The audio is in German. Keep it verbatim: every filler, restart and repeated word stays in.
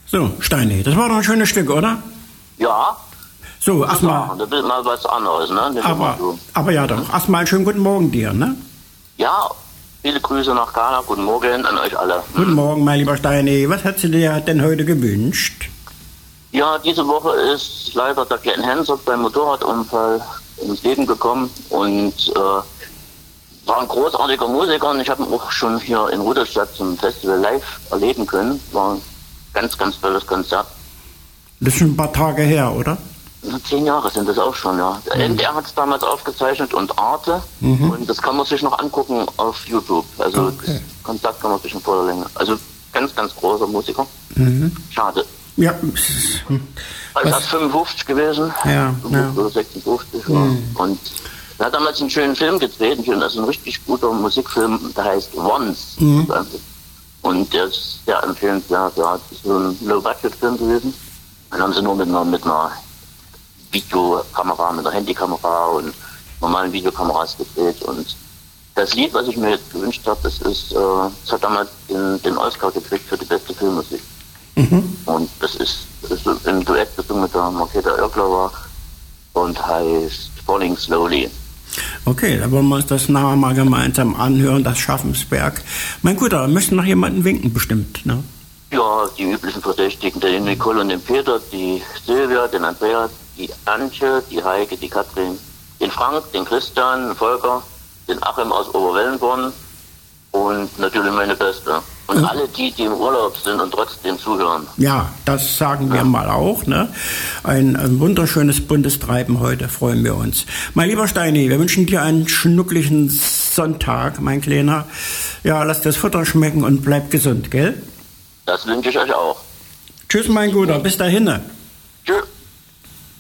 So, Steini, das war doch ein schönes Stück, oder? Ja. So, erstmal. Das ist mal was anderes, ne? Nicht immer Aber, so. aber ja doch, erstmal einen schönen guten Morgen dir, ne? Ja, viele Grüße nach Ghana. Guten Morgen an euch alle. Guten Morgen, mein lieber Steini. Was hättest du dir denn heute gewünscht? Ja, diese Woche ist leider der kleine Hensert beim Motorradunfall ins Leben gekommen und äh, war ein großartiger Musiker und ich habe ihn auch schon hier in Rudolstadt zum Festival live erleben können. War ein ganz, ganz tolles Konzert. Das ist schon ein paar Tage her, oder? Zehn Jahre sind das auch schon, ja. Der Mhm. N D R hat es damals aufgezeichnet und Arte. Mhm. Und das kann man sich noch angucken auf YouTube. Also Okay. das Konzert kann man sich in voller Länge. Also ganz, ganz großer Musiker. Mhm. Schade. Ja, es ist, hm. Er ist Was- erst fünfundfünfzig gewesen. Ja, fünfundfünfzig ja. oder sechsundfünfzig. Ja. Mhm. Und er hat damals einen schönen Film gedreht. Also ein richtig guter Musikfilm, der heißt Once. Mhm. Und der ist sehr empfehlenswert. Ja, das ist so ein Low-Budget-Film gewesen. Dann haben sie nur mit einer, mit einer Videokamera, mit einer Handykamera und normalen Videokameras gedreht. Und das Lied, was ich mir jetzt gewünscht habe, das ist, äh, das hat damals den, den Oscar gekriegt für die beste Filmmusik. Mhm. Und das ist, das ist so ein Duett gesungen mit der Marketa Oerklauer und heißt Falling Slowly. Okay, dann wollen wir uns das nachher mal gemeinsam anhören, das Schaffensberg. Mein Guter, wir möchten noch jemanden winken bestimmt, ne? Ja, die üblichen Verdächtigen, den Nicole und den Peter, die Silvia, den Andreas, die Antje, die Heike, die Katrin, den Frank, den Christian, den Volker, den Achim aus Oberwellenborn und natürlich meine Beste. Und Mhm. alle die, die im Urlaub sind und trotzdem zuhören. Ja, das sagen wir Ja. mal auch, ne? Ein, ein wunderschönes buntes Treiben heute, freuen wir uns. Mein lieber Steini, wir wünschen dir einen schnucklichen Sonntag, mein Kleiner. Ja, lass das Futter schmecken und bleib gesund, gell? Das wünsche ich euch auch. Tschüss, mein Guter, bis dahin.